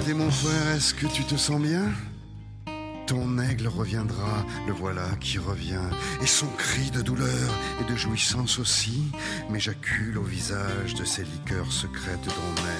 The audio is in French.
Et mon frère, est-ce que tu te sens bien ? Ton aigle reviendra, le voilà qui revient, et son cri de douleur et de jouissance aussi, m'éjacule au visage de ces liqueurs secrètes dont naît